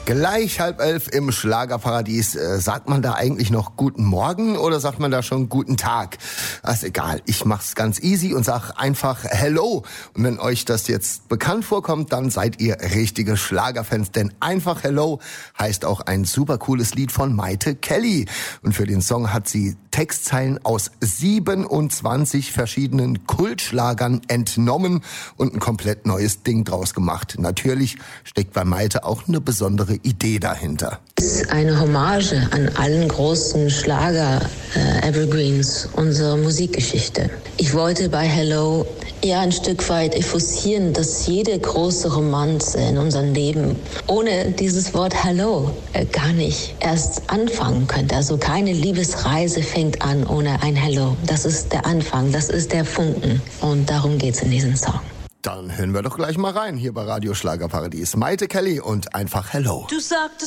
Gleich 10:30 im Schlagerparadies. Sagt man da eigentlich noch Guten Morgen oder sagt man da schon Guten Tag? Ist egal, ich mach's ganz easy und sag einfach Hello. Und wenn euch das jetzt bekannt vorkommt, dann seid ihr richtige Schlagerfans. Denn einfach Hello heißt auch ein super cooles Lied von Mayte Kelly. Und für den Song hat sie Textzeilen aus 27 verschiedenen Kultschlagern entnommen und ein komplett neues Ding draus gemacht. Natürlich steckt bei Mayte auch eine besondere Idee dahinter. Es ist eine Hommage an allen großen Schlager-Evergreens unserer Musikgeschichte. Ich wollte bei Hello ein Stück weit effusieren, dass jede große Romanze in unserem Leben ohne dieses Wort Hello gar nicht erst anfangen könnte. Also keine Liebesreise fängt an ohne ein Hello. Das ist der Anfang, das ist der Funken. Und darum geht's in diesem Song. Dann hören wir doch gleich mal rein hier bei Radio Schlagerparadies. Mayte Kelly und einfach Hello. Du sagtest